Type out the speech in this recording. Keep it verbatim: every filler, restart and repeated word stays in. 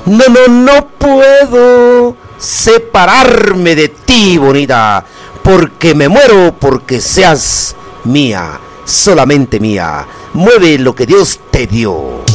No, no, no puedo separarme de ti, bonita, porque me muero porque seas mía, solamente mía. Mueve lo que Dios te dio.